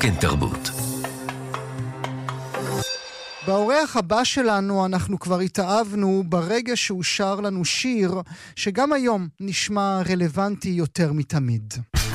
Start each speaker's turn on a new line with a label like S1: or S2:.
S1: כאן תרבות.
S2: באורח הבא שלנו אנחנו כבר התאהבנו ברגע שהוא שר לנו שיר שגם היום נשמע רלוונטי יותר מתמיד.